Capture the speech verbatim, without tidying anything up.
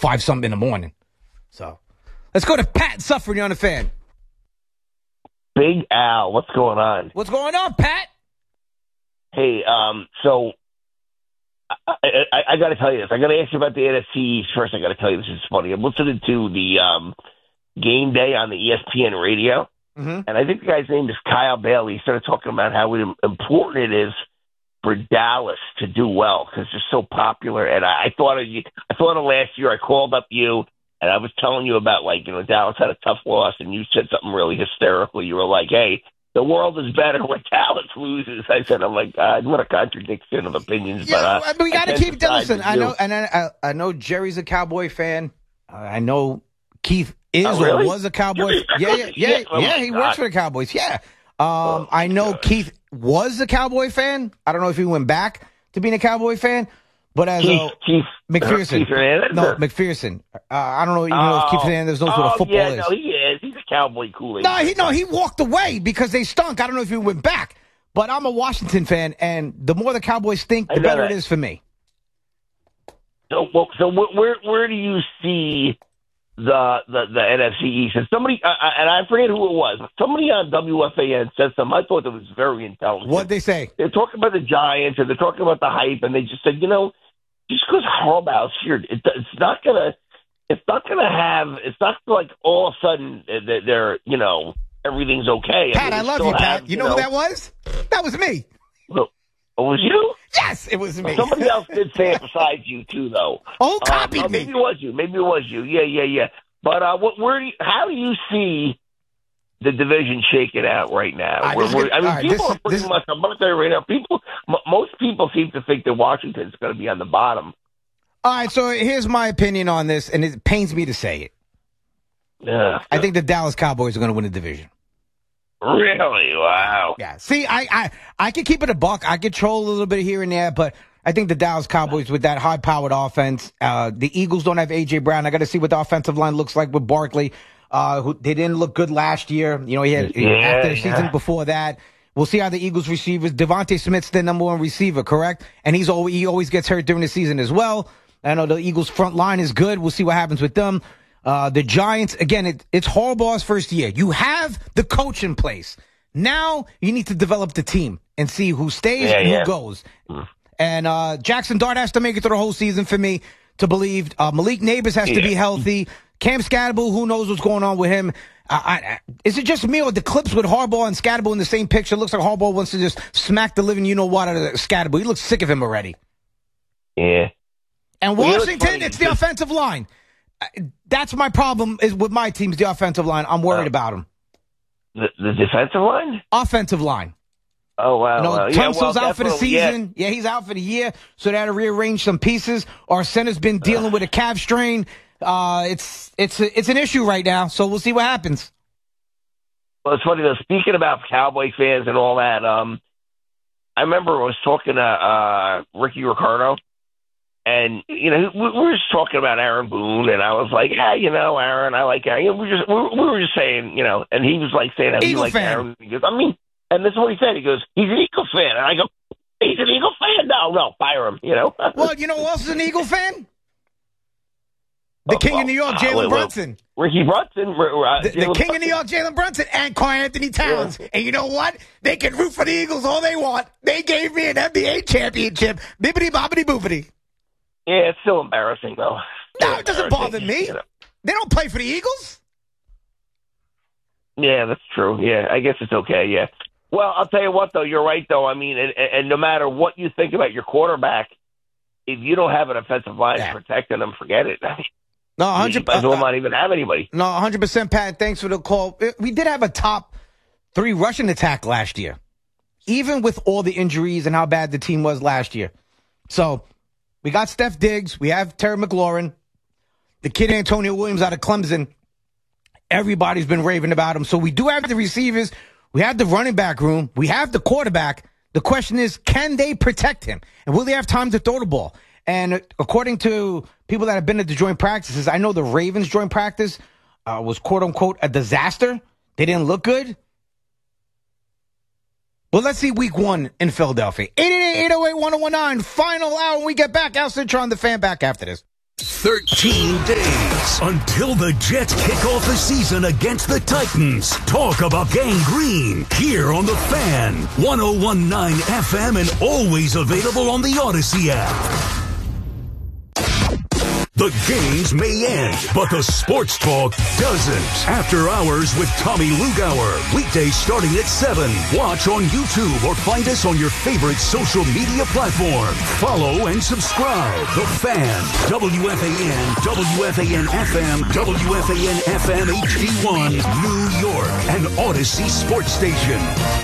five something in the morning. So let's go to Pat Suffering on the Fan. Big Al, what's going on? What's going on, Pat? Hey, um, so I, I, I got to tell you this. I got to ask you about the N F C East first. I got to tell you this is funny. I'm listening to the um, game day on the E S P N radio, mm-hmm. and I think the guy's name is Kyle Bailey. He started talking about how important it is for Dallas to do well because they're so popular. And I, I thought of you. I thought of last year. I called up you. And I was telling you about, like, you know, Dallas had a tough loss, and you said something really hysterical. You were like, hey, the world is better when Dallas loses. I said, I'm like, God, what a contradiction of opinions. Yeah, but, uh, but we got to keep listen. I know, you. and I, I know Jerry's a Cowboy fan. Uh, I know Keith is oh, really? or was a Cowboy. Yeah, yeah, yeah, oh yeah. He God. works for the Cowboys. Yeah. Um, oh, I know God. Keith was a Cowboy fan. I don't know if he went back to being a Cowboy fan. But as Keith, a Keith, McPherson, Keith Hernandez, no or? McPherson. Uh, I don't know. You know oh, if Keith Hernandez knows oh, what a football yeah, is. No, he is. He's a Cowboy Kool-Aid. No, he no, he walked away because they stunk. I don't know if he went back, but I'm a Washington fan, and the more the Cowboys stink, the better that. it is for me. So, well, so where where do you see the the, the N F C East? And somebody, uh, and I forget who it was, but somebody on W F A N said something. I thought that was very intelligent. What'd they say? They're talking about the Giants, and they're talking about the hype, and they just said, you know, just because Harbaugh's here, it, it's not gonna, it's not gonna have, it's not like all of a sudden that they're, you know, everything's okay. Pat, I, mean, I love you, have, Pat. You, you know, know who that was? That was me. Well, it was you? Yes, it was me. Somebody else did say it besides you too, though. Oh, copied um, uh, me. Maybe it was you. Maybe it was you. Yeah, yeah, yeah. But uh, what, where, do you, how do you see the division shaking out right now? Right, we're, we're, I mean, right, people this, are pretty this, much. I'm going to tell you right now. People, m- most people seem to think that Washington's going to be on the bottom. All right, so here's my opinion on this, and it pains me to say it. Yeah, I think the Dallas Cowboys are going to win the division. Really? Wow. Yeah. See, I, I, I could keep it a buck. I could troll a little bit here and there, but I think the Dallas Cowboys with that high-powered offense. Uh, the Eagles don't have A J. Brown. I got to see what the offensive line looks like with Barkley. Uh, who they didn't look good last year. You know, he had yeah, after the yeah. season before that. We'll see how the Eagles receivers. Devontae Smith's the number one receiver, correct? And he's always, he always gets hurt during the season as well. I know the Eagles' front line is good. We'll see what happens with them. Uh, the Giants, again, it, it's Harbaugh's first year. You have the coach in place. Now you need to develop the team and see who stays yeah, and yeah. who goes. Mm. And uh, Jackson Dart has to make it through the whole season for me to believe. Uh, Malik Neighbors has yeah. to be healthy. Cam Scatterbull, who knows what's going on with him? Uh, I, I, is it just me or the clips with Harbaugh and Scatterbull in the same picture? It looks like Harbaugh wants to just smack the living you-know-what out of Scatterbull. He looks sick of him already. Yeah. And well, Washington, it's the offensive line. That's my problem is with my team's the offensive line. I'm worried uh, about them. The, the defensive line? Offensive line. Oh, wow. You know, wow. Tunsil's yeah, well, out for the season. Yeah. yeah, he's out for the year, so they had to rearrange some pieces. Our center's been dealing uh. with a calf strain. Uh, it's it's it's an issue right now, so we'll see what happens. Well, it's funny, though. Speaking about Cowboy fans and all that, um, I remember I was talking to uh, Ricky Ricardo, and, you know, we, we were just talking about Aaron Boone, and I was like, yeah, you know, Aaron, I like Aaron. You know, we, were just, we, we were just saying, you know, and he was like saying how he liked Aaron. He goes, I mean, and this is what he said. He goes, he's an Eagle fan. And I go, he's an Eagle fan? No, no, fire him, you know. Well, you know who else is an Eagle fan? The oh, King well, of New York, uh, Jalen wait, Brunson. Ricky Brunson. Uh, the, the King of New York, Jalen Brunson, and Karl Anthony Towns. Yeah. And you know what? They can root for the Eagles all they want. They gave me an N B A championship. Bibbity bobbity boopity. Yeah, it's still embarrassing, though. Still no, it doesn't bother me. You know. They don't play for the Eagles. Yeah, that's true. Yeah, I guess it's okay, yeah. Well, I'll tell you what, though. You're right, though. I mean, and, and no matter what you think about your quarterback, if you don't have an offensive line yeah. protecting them, forget it. No, one hundred percent. You might as well not even have anybody. No, one hundred percent, Pat. Thanks for the call. We did have a top three rushing attack last year, even with all the injuries and how bad the team was last year. So we got Steph Diggs. We have Terry McLaurin. The kid Antonio Williams out of Clemson. Everybody's been raving about him. So we do have the receivers. We have the running back room. We have the quarterback. The question is, can they protect him? And will they have time to throw the ball? And according to people that have been at the joint practices, I know the Ravens joint practice uh, was quote-unquote a disaster. They didn't look good. Well, let's see week one in Philadelphia. eight eight eight, eight oh eight, one oh one nine. Final hour when we get back. Al Citron, the Fan, back after this. thirteen days until the Jets kick off the season against the Titans. Talk about Gang Green here on The Fan, one oh one point nine F M, and always available on the Odyssey app. The games may end, but the sports talk doesn't. After Hours with Tommy Lugauer. Weekdays starting at seven. Watch on YouTube or find us on your favorite social media platform. Follow and subscribe. The Fan. W F A N, W F A N F M, W F A N F M H D one, New York. An Odyssey sports station.